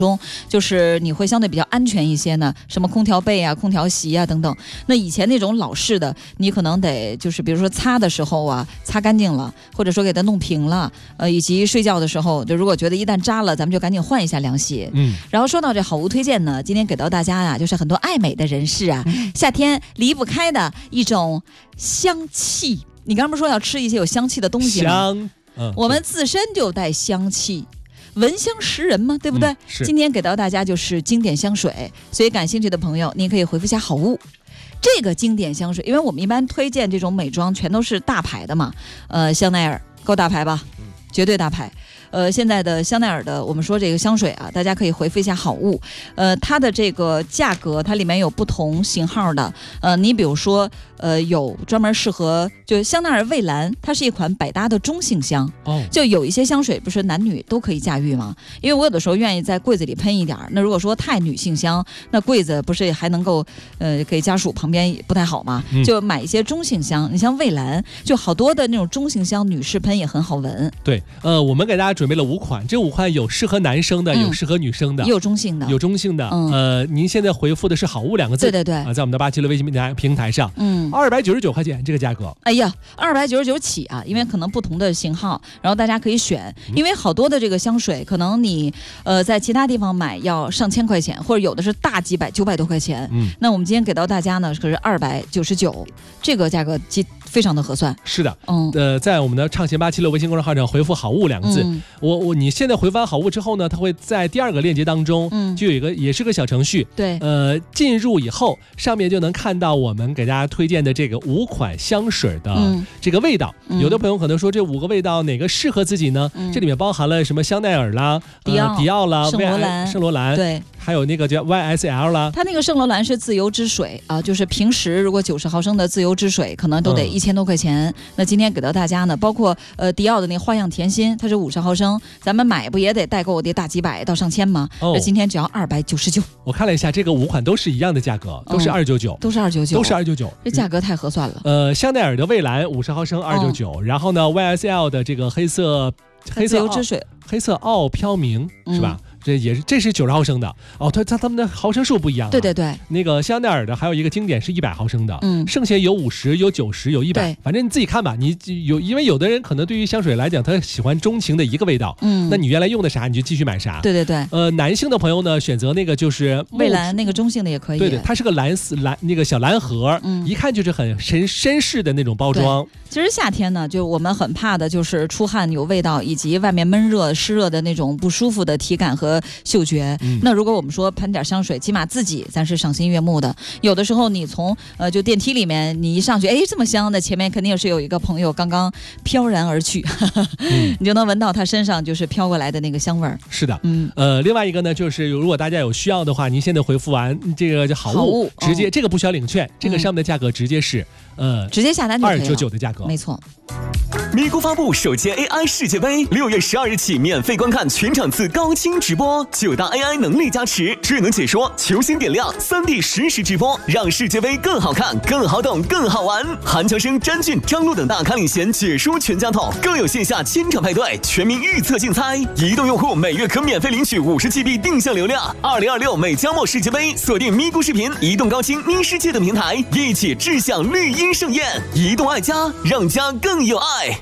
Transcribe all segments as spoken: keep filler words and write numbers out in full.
中就是你会相对比较安全一些呢，什么空调被啊、空调席啊等等。那以前那种老式的，你可能得就是比如说擦的时候啊，擦干净了，或者说给它弄平了，呃，以及睡觉的时候，就如果觉得一旦扎了，咱们就赶紧换一下凉鞋。嗯。然后说到这好物推荐呢，今天给到大家呀、啊，就是很多爱美的人士啊，嗯、夏天离不开的一种香气。你刚刚不是说要吃一些有香气的东西吗？ 香，嗯， 我们自身就带香气。闻香识人嘛，对不对、嗯？今天给到大家就是经典香水，所以感兴趣的朋友，您可以回复下好物。这个经典香水，因为我们一般推荐这种美妆全都是大牌的嘛，呃，香奈儿够大牌吧？嗯、绝对大牌。呃，现在的香奈儿的，我们说这个香水啊，大家可以回复一下好物。呃，它的这个价格，它里面有不同型号的。呃，你比如说，呃，有专门适合，就香奈儿蔚蓝，它是一款百搭的中性香。哦。就有一些香水不是男女都可以驾驭吗？因为我有的时候愿意在柜子里喷一点，那如果说太女性香，那柜子不是还能够呃给家属旁边不太好吗？嗯、就买一些中性香。你像蔚蓝，就好多的那种中性香，女士喷也很好闻。 对，呃，我们给大家准备了五款，这五款有适合男生的，嗯、有适合女生的， 也有中性的， 有中性的。嗯、呃，您现在回复的是好物两个字， 对对对， 啊，在我们的八七六微信平台平台上，嗯，二百九十九块钱这个价格。 哎呀，二百九十九起啊，因为可能不同的型号，然后大家可以选，因为好多的这个香水，可能你呃在其他地方买要上千块钱，或者有的是大几百，九百多块钱。嗯，那我们今天给到大家呢，可是二百九十九，这个价格极非常的合算。 是的，嗯，呃，在我们的畅贤八七六微信公众号上回复好物两个字，嗯、我我你现在回复完好物之后呢，它会在第二个链接当中，嗯，就有一个也是个小程序， 对， 呃，进入以后上面就能看到我们给大家推荐的这个五款香水的这个味道。嗯、有的朋友可能说这五个味道哪个适合自己呢？嗯、这里面包含了什么香奈儿啦、 迪奥、 呃、迪奥啦、 圣罗兰、 圣罗兰， 对。 还有那个叫 Y S L 啦， 它那个圣罗兰是自由之水啊，就是平时如果九十毫升的自由之水，可能都得一千多块钱。嗯、那今天给到大家呢，包括呃迪奥的那个花样甜心，它是五十毫升，咱们买不也得代购得大几百到上千吗？哦，那今天只要二百九十九。 我看了一下，这个五款都是一样的价格，都是二九九， 都是二九九， 都是二九九， 这价格太合算了。 呃，香奈儿的蔚蓝五十毫升二九九，然后呢 Y S L 的这个黑色黑色自由之水， 黑色傲飘明、嗯、是吧？这也是，这是九十毫升的哦，它它它们的毫升数不一样、啊。 对对对， 那个香奈儿的还有一个经典是一百毫升的，嗯，剩下有五十、有九十、有一百，反正你自己看吧。你有，因为有的人可能对于香水来讲，他喜欢钟情的一个味道，嗯，那你原来用的啥，你就继续买啥。 对对对， 呃，男性的朋友呢，选择那个就是蔚蓝那个中性的也可以。 对对，它是个蓝色蓝那个小蓝盒，嗯，一看就是很绅绅士的那种包装。 其实夏天呢，就我们很怕的就是出汗有味道，以及外面闷热湿热的那种不舒服的体感和嗅觉。嗯、那如果我们说喷点香水，起码自己咱是赏心悦目的。有的时候你从呃就电梯里面你一上去，哎这么香的，前面肯定是有一个朋友刚刚飘然而去，嗯、你就能闻到他身上就是飘过来的那个香味儿。 是的，嗯呃另外一个呢，就是如果大家有需要的话，您现在回复完这个就好物，好物直接、哦、这个不需要领券，这个上面的价格直接是、嗯、呃直接下单就可以了， 二九九的价格， 没错。 咪咕发布首届 A I 世界杯，六月十二日起免费观看全场次高清直播，九大 A I 能力加持，智能解说，球星点亮，三 D 实时直播，让世界杯更好看、更好懂、更好玩。韩乔生、詹俊、张璐等大咖领衔解说全家桶，更有线下千场派对、全民预测竞猜。移动用户每月可免费领取五十 G B 定向流量。二零二六美加墨世界杯，锁定咪咕视频、移动高清咪世界等平台，一起志向绿茵盛宴。移动爱家，让家更有爱。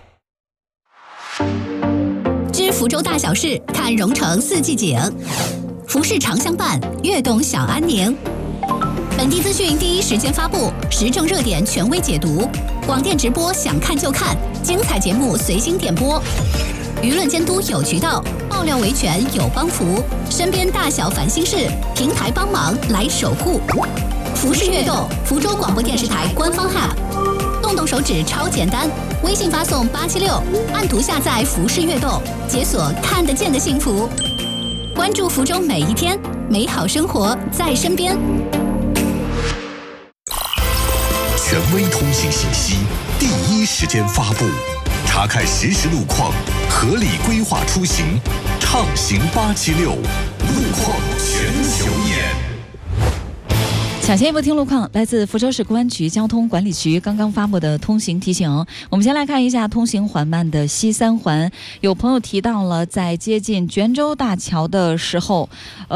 知福州大小事，看蓉城四季景。服饰常相伴，悦动享安宁。本地资讯第一时间发布，时政热点权威解读，广电直播想看就看，精彩节目随心点播。舆论监督有渠道，爆料维权有帮扶，身边大小烦心事，平台帮忙来守护。服饰悦动，福州广播电视台官方 App， 动动手指超简单，微信发送八七六，按图下载服饰悦动，解锁看得见的幸福。关注福州每一天，美好生活在身边。 权威通信信息，第一时间发布，查看实时路况，合理规划出行，畅行八七六，路况全球眼。 抢先一波听路况，来自福州市公安局交通管理局刚刚发布的通行提醒。我们先来看一下通行缓慢的西三环，有朋友提到了在接近卷州大桥的时候，呃。